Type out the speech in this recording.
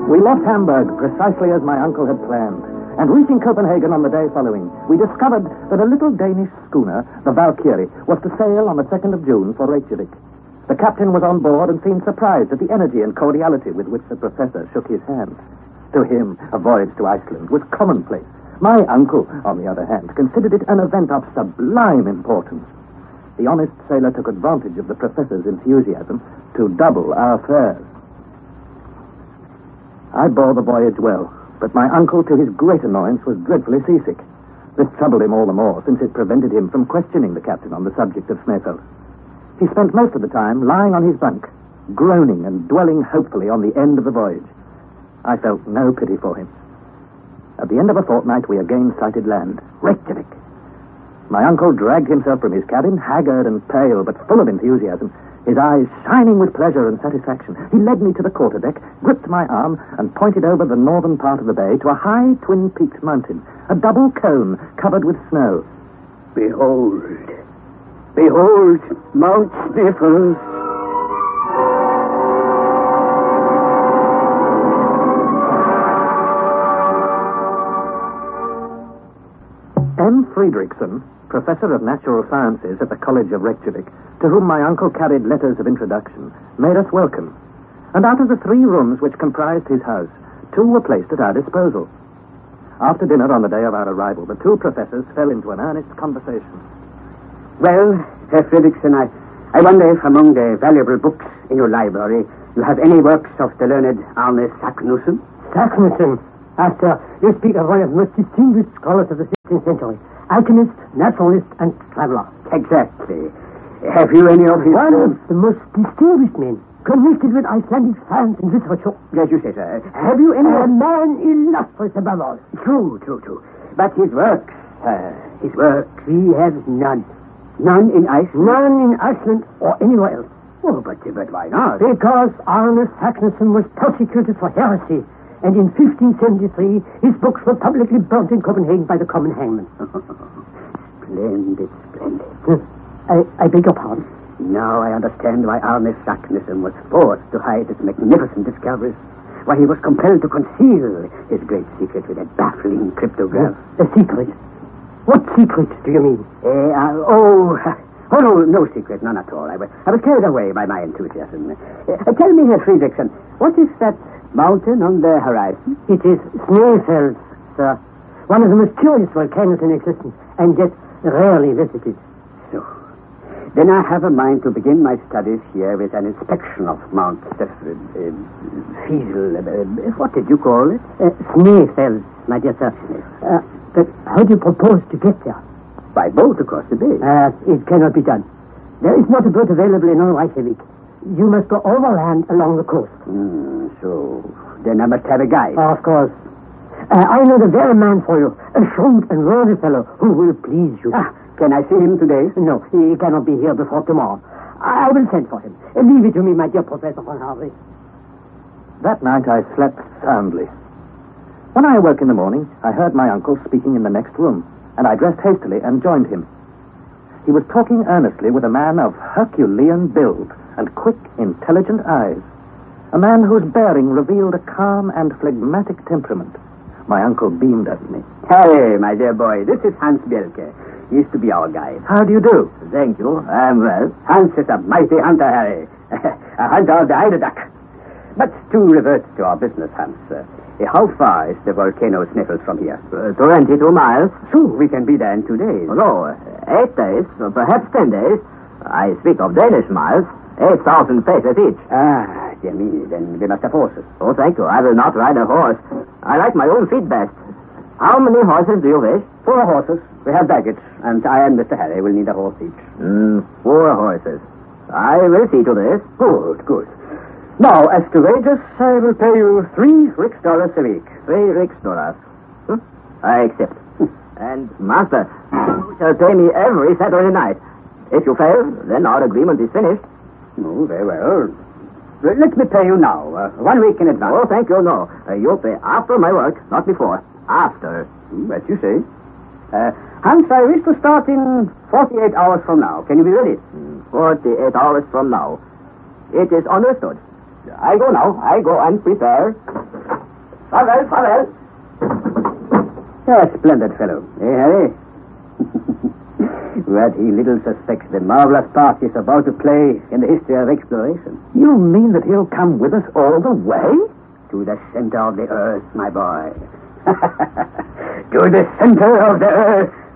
We left Hamburg precisely as my uncle had planned, and reaching Copenhagen on the day following, we discovered that a little Danish schooner, the Valkyrie, was to sail on the 2nd of June for Reykjavik. The captain was on board and seemed surprised at the energy and cordiality with which the professor shook his hand. To him, a voyage to Iceland was commonplace. My uncle, on the other hand, considered it an event of sublime importance. The honest sailor took advantage of the professor's enthusiasm to double our fares. I bore the voyage well, but my uncle, to his great annoyance, was dreadfully seasick. This troubled him all the more, since it prevented him from questioning the captain on the subject of Snæfell. He spent most of the time lying on his bunk, groaning and dwelling hopefully on the end of the voyage. I felt no pity for him. At the end of a fortnight, we again sighted land, Reykjavik. My uncle dragged himself from his cabin, haggard and pale, but full of enthusiasm, his eyes shining with pleasure and satisfaction. He led me to the quarterdeck, gripped my arm, and pointed over the northern part of the bay to a high twin-peaked mountain, a double cone covered with snow. Behold, Mount Snæfell. M. Friedrichsen, professor of natural sciences at the College of Reykjavik, to whom my uncle carried letters of introduction, made us welcome. And out of the 3 rooms which comprised his house, 2 were placed at our disposal. After dinner on the day of our arrival, the 2 professors fell into an earnest conversation. Well, Herr Friedrichsen, I wonder if among the valuable books in your library you have any works of the learned Arne Saknussemm? Saknussemm? Master, you speak of one of the most distinguished scholars of the 16th century. Alchemist, naturalist, and traveler. Exactly. Have you any of his... One of the most distinguished men, connected with Icelandic science and literature. Yes, you say, sir. Have you any... A man illustrious above all. True. But his works, We have none. None in Iceland? None in Iceland or anywhere else. Oh, but why not? Because Arne Saknussemm was persecuted for heresy. And in 1573, his books were publicly burnt in Copenhagen by the common hangman. Splendid. I beg your pardon? Now I understand why Arne Saknussemm was forced to hide his magnificent discoveries. Why he was compelled to conceal his great secret with a baffling cryptograph. A secret? What secret do you mean? No secret, none at all. I was carried away by my enthusiasm. Tell me, Herr Friedrichsen, what is that mountain on the horizon? It is Snæfell, sir. One of the most curious volcanoes in existence, and yet rarely visited. So, then I have a mind to begin my studies here with an inspection of Mount Fiesel. What did you call it? Snæfell, my dear sir. But how do you propose to get there? By boat across the bay. It cannot be done. There is not a boat available in all Reykjavik. You must go overland along the coast. So then I must have a guide. Of course. I know the very man for you. A shrewd and worthy fellow who will please you. Can I see him today? No, he cannot be here before tomorrow. I will send for him. Leave it to me, my dear Professor von Harvey. That night I slept soundly. When I awoke in the morning, I heard my uncle speaking in the next room, and I dressed hastily and joined him. He was talking earnestly with a man of Herculean build and quick, intelligent eyes. A man whose bearing revealed a calm and phlegmatic temperament. My uncle beamed at me. Hey, my dear boy, this is Hans Bjelke. He used to be our guide. How do you do? Thank you. I'm well. Hans is a mighty hunter, Harry. A hunter of the eider duck. But to revert to our business, Hans. How far is the volcano Snæfell from here? 22 miles. So we can be there in 2 days. No, 8 days, perhaps 10 days. I speak of Danish miles. 8,000 paces each. Dear me, then we must have horses. Oh, thank you. I will not ride a horse. I like my own feet best. How many horses do you wish? 4 horses. We have baggage, and I and Mr. Harry will need a horse each. 4 horses. I will see to this. Good. Now, as to wages, I will pay you $3 rix a week. 3 rix dollars. I accept. And, master, you shall pay me every Saturday night. If you fail, then our agreement is finished. Oh, very well. Let me pay you now, 1 week in advance. Oh, thank you, no. You'll pay after my work, not before. After. As you say. Hans, I wish to start in 48 hours from now. Can you be ready? 48 hours from now. It is understood. I go now. I go and prepare. Farewell, farewell. A splendid fellow, eh, Harry? What he little suspects the marvelous part he's about to play in the history of exploration. You mean that he'll come with us all the way? To the center of the earth, my boy. To the center of the earth.